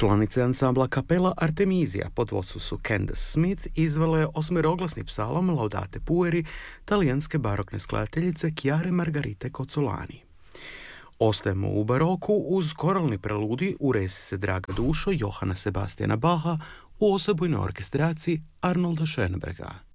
Članice ansambla Kapela Artemisia pod vodstvom su Candace Smith izvele osmeroglasni psalom Laudate Pueri talijanske barokne skladateljice Chiare Margarite Cozzolani. Ostajemo u baroku uz koralni preludi Uresi se draga dušo Johana Sebastiana Bacha u osebujnoj orkestraciji Arnolda Schönberga.